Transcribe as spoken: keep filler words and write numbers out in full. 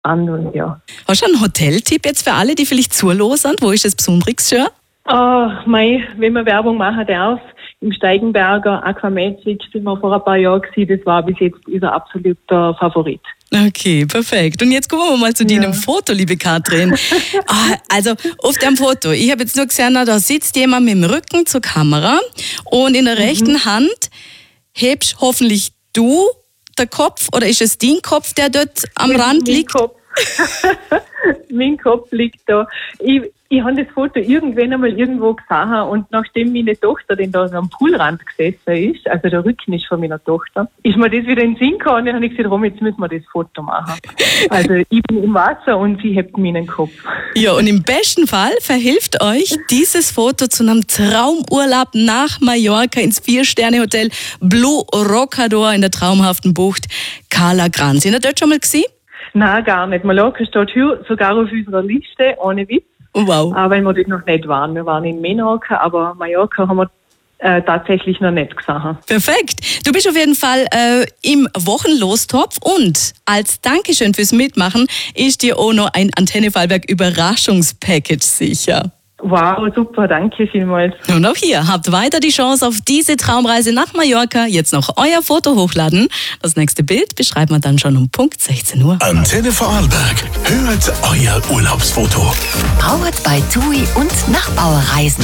an. Ja. Hast du einen Hoteltipp jetzt für alle, die vielleicht zuhören? Wo ist das besonders schön? Oh, mei, wenn man Werbung machen darf, im Steigenberger Aquamagic sind wir vor ein paar Jahren gewesen. Das war bis jetzt unser absoluter Favorit. Okay, perfekt. Und jetzt gucken wir mal zu ja. deinem Foto, liebe Katrin. ah, also auf dem Foto, ich habe jetzt nur gesehen, da sitzt jemand mit dem Rücken zur Kamera und in der mhm. rechten Hand hebst hoffentlich du der Kopf, oder ist es dein Kopf, der dort am mein, Rand mein liegt? Kopf. Mein Kopf liegt da. Ich, ich habe das Foto irgendwann einmal irgendwo gesehen und nachdem meine Tochter dann da am Poolrand gesessen ist, also der Rücken ist von meiner Tochter, ist mir das wieder in den Sinn gekommen und dann habe ich gesagt, Rom, jetzt müssen wir das Foto machen. Also ich bin im Wasser und sie hebt meinen Kopf. Ja, und im besten Fall verhilft euch dieses Foto zu einem Traumurlaub nach Mallorca ins Vier-Sterne-Hotel Blue Roccador in der traumhaften Bucht Cala Gran. Sind ihr dort schon mal gewesen? Nein, gar nicht. Mallorca steht hier sogar auf unserer Liste, ohne Witz. Wow. Aber weil wir dort noch nicht waren. Wir waren in Menorca, aber Mallorca haben wir äh, tatsächlich noch nicht gesehen. Perfekt. Du bist auf jeden Fall äh, im Wochenlostopf und als Dankeschön fürs Mitmachen ist dir auch noch ein Antenne Vorarlberg Überraschungspackage sicher. Wow, super, danke vielmals. Und auch hier habt weiter die Chance auf diese Traumreise nach Mallorca. Jetzt noch euer Foto hochladen. Das nächste Bild beschreiben wir dann schon um Punkt sechzehn Uhr. Antenne Vorarlberg. Hört euer Urlaubsfoto. Powered by TUI und Nachbauerreisen.